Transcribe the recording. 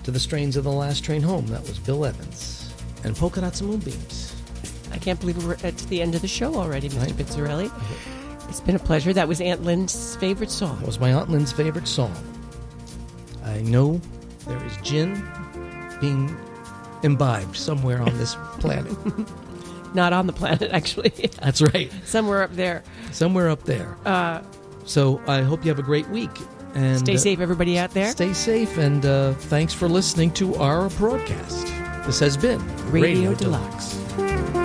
to the strains of The Last Train Home. That was Bill Evans. And Polka Dots and Moonbeams. I can't believe we're at the end of the show already, Mr. Pizzarelli. It's been a pleasure. That was Aunt Lynn's favorite song. That was my Aunt Lynn's favorite song. I know there is gin being imbibed somewhere on this planet. Not on the planet, actually. That's right. Somewhere up there. Somewhere up there. So I hope you have a great week. And stay safe, everybody out there. Stay safe, and thanks for listening to our broadcast. This has been Radio Deluxe.